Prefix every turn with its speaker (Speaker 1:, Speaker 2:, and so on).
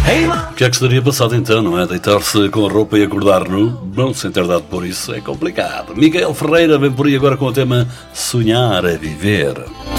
Speaker 1: O que é que estaria passado então, não é? Deitar-se com a roupa e acordar nu? Não, sem ter dado por isso é complicado. Miguel Ferreira vem por aí agora com o tema Sonhar é Viver.